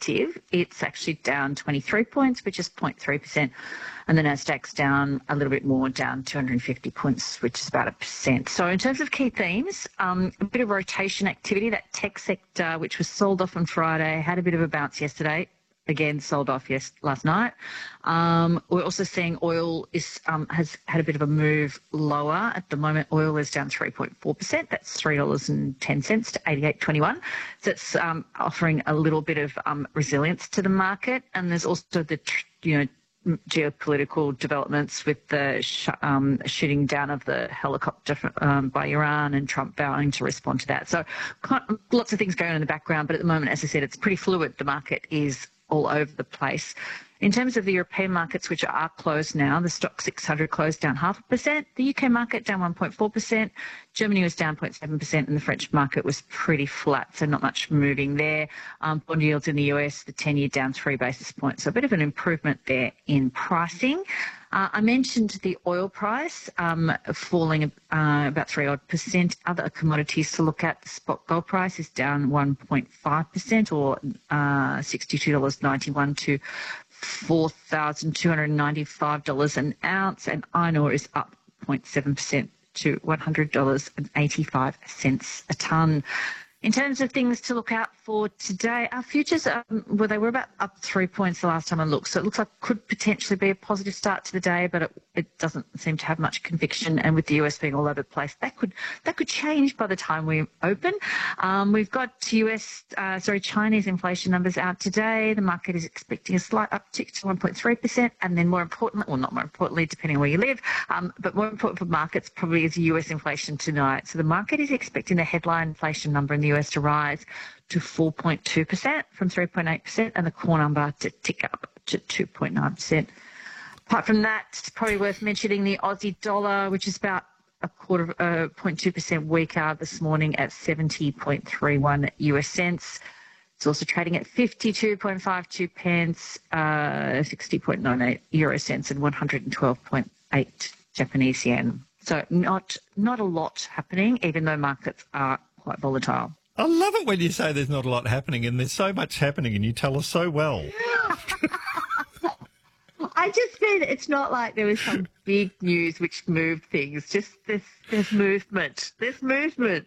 negative. It's actually down 23 points, which is 0.3%. And the Nasdaq's down a little bit more, down 250 points, which is about 1%. So in terms of key themes, a bit of rotation activity. That tech sector, which was sold off on Friday, had a bit of a bounce yesterday. Again, sold off last night. We're also seeing oil has had a bit of a move lower. At the moment, oil is down 3.4%. That's $3.10 to 88.21. So it's offering a little bit of resilience to the market. And there's also the geopolitical developments with the shooting down of the helicopter by Iran and Trump vowing to respond to that. So lots of things going on in the background, but at the moment, as I said, it's pretty fluid. The market is all over the place. In terms of the European markets, which are closed now, the Stock 600 closed down 0.5%. The UK market down 1.4%. Germany was down 0.7%, and the French market was pretty flat, so not much moving there. Bond yields in the US, the 10-year down 3 basis points, so a bit of an improvement there in pricing. I mentioned the oil price falling about 3% Other commodities to look at, the spot gold price is down 1.5% or $62.91 to $4,295 an ounce, and iron ore is up 0.7% to $100.85 a tonne. In terms of things to look out for today, our futures, they were about up 3 points the last time I looked, so it looks like could potentially be a positive start to the day, but it doesn't seem to have much conviction. And with the US being all over the place, that could change by the time we open. We've got Chinese inflation numbers out today. The market is expecting a slight uptick to 1.3%, and then more importantly, well, not more importantly, depending on where you live, but more important for markets probably is US inflation tonight. So the market is expecting the headline inflation number in the US to rise to 4.2% from 3.8%, and the core number to tick up to 2.9%. Apart from that, it's probably worth mentioning the Aussie dollar, which is about 0.2% weaker this morning at 70.31 US cents. It's also trading at 52.52 pence, 60.98 euro cents, and 112.8 Japanese yen. So not a lot happening, even though markets are quite volatile. I love it when you say there's not a lot happening, and there's so much happening, and you tell us so well. I just mean it's not like there was some big news which moved things. Just there's movement. There's movement.